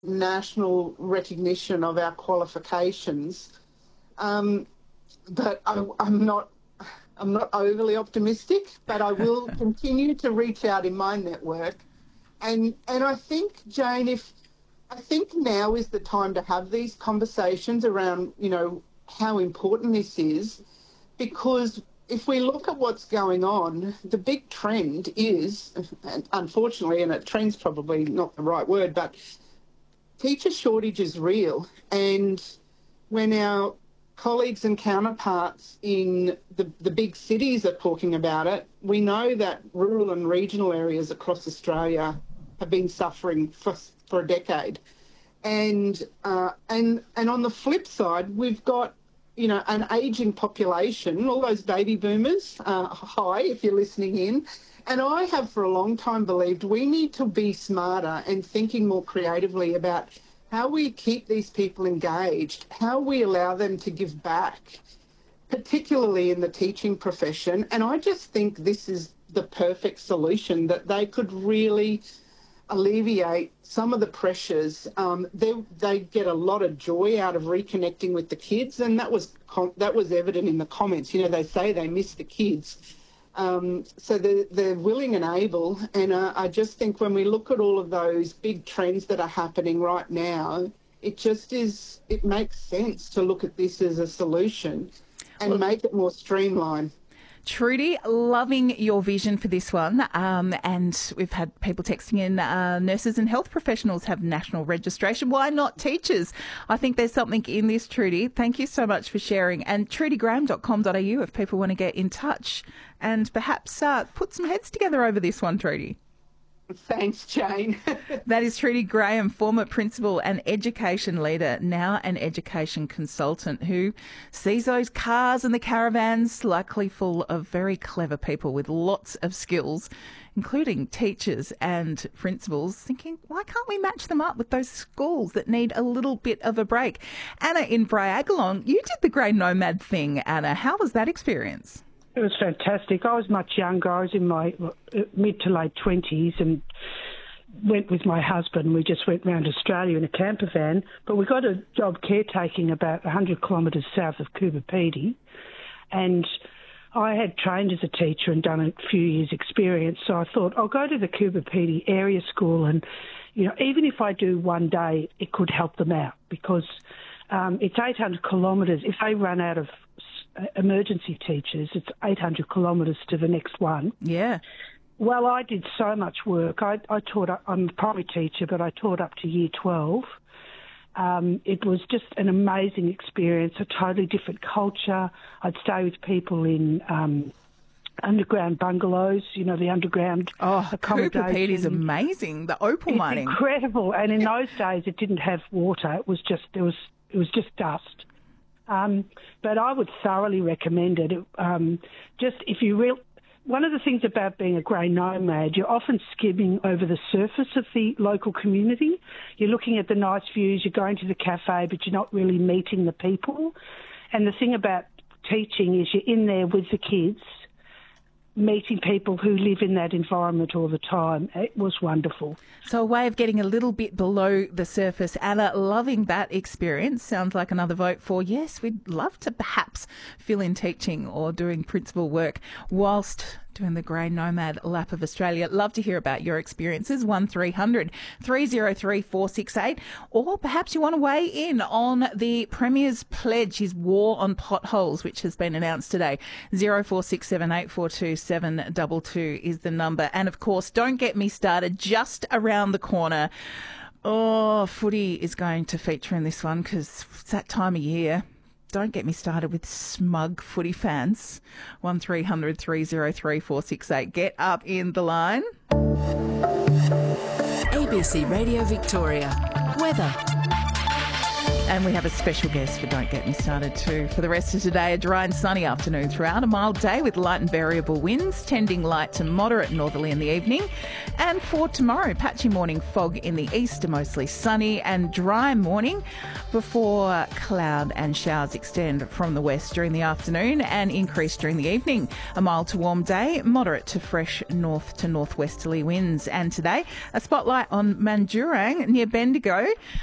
national recognition of our qualifications, but I'm not overly optimistic, but I will continue to reach out in my network. And I think, Jane, I think now is the time to have these conversations around, how important this is, because if we look at what's going on, the big trend is, unfortunately, and a trend's probably not the right word, but teacher shortage is real. And when our colleagues and counterparts in the big cities are talking about it, we know that rural and regional areas across Australia have been suffering for a decade. And on the flip side, we've got, an ageing population, all those baby boomers, hi, if you're listening in. And I have for a long time believed we need to be smarter and thinking more creatively about how we keep these people engaged, how we allow them to give back, particularly in the teaching profession. And I just think this is the perfect solution, that they could really alleviate some of the pressures. They get a lot of joy out of reconnecting with the kids, and that was evident in the comments. They say they miss the kids. So they're willing and able, and I just think when we look at all of those big trends that are happening right now, it makes sense to look at this as a solution and make it more streamlined. Trudy, loving your vision for this one. And we've had people texting in, nurses and health professionals have national registration. Why not teachers? I think there's something in this, Trudy. Thank you so much for sharing. And trudygraham.com.au if people want to get in touch and perhaps put some heads together over this one, Trudy. Thanks, Jane. That is Trudy Graham, former principal and education leader, now an education consultant, who sees those cars and the caravans likely full of very clever people with lots of skills, including teachers and principals, thinking, why can't we match them up with those schools that need a little bit of a break? Anna in Bryagalong, you did the Grey Nomad thing, Anna. How was that experience? It was fantastic. I was much younger. I was in my mid to late 20s and went with my husband. We just went around Australia in a camper van, but we got a job caretaking about 100 kilometres south of Coober Pedy, and I had trained as a teacher and done a few years' experience, so I thought I'll go to the Coober Pedy area school and, even if I do one day, it could help them out because it's 800 kilometres. If they run out of emergency teachers, it's 800 kilometres to the next one. Yeah. Well, I did so much work. I taught, I'm a primary teacher, but I taught up to year 12. It was just an amazing experience, a totally different culture. I'd stay with people in underground bungalows, the underground accommodation. Coober Pedy is amazing, the opal mining. It's incredible. And in those days, it didn't have water. It was just dust. But I would thoroughly recommend it. One of the things about being a grey nomad, you're often skimming over the surface of the local community. You're looking at the nice views, you're going to the cafe, but you're not really meeting the people. And the thing about teaching is you're in there with the kids, meeting people who live in that environment all the time. It was wonderful. So a way of getting a little bit below the surface. Anna, loving that experience. Sounds like another vote for yes, we'd love to perhaps fill in teaching or doing principal work whilst doing the Grey Nomad lap of Australia. Love to hear about your experiences. 1300 303 468. Or perhaps you want to weigh in on the Premier's pledge, his war on potholes, which has been announced today. 0467842722 is the number. And of course, don't get me started, just around the corner. Oh, footy is going to feature in this one because it's that time of year. Don't get me started with smug footy fans. 1300 303 468. Get up in the line. ABC Radio Victoria. Weather. And we have a special guest for Don't Get Me Started too. For the rest of today, a dry and sunny afternoon throughout, a mild day with light and variable winds, tending light to moderate northerly in the evening. And for tomorrow, patchy morning fog in the east, mostly sunny and dry morning before cloud and showers extend from the west during the afternoon and increase during the evening. A mild to warm day, moderate to fresh north to northwesterly winds. And today, a spotlight on Mandurang near Bendigo.